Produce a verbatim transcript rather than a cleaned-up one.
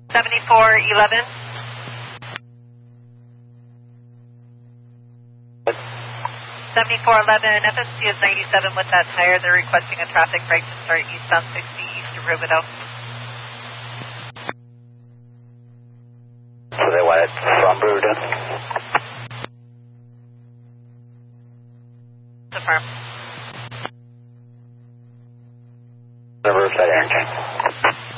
seventy-four eleven. seventy-four eleven, F S T is ninety-seven with that tire. They're requesting a traffic break to start eastbound sixty east of Rubidoux. So they want it from Rubidoux? Affirm. Reverse that interchange.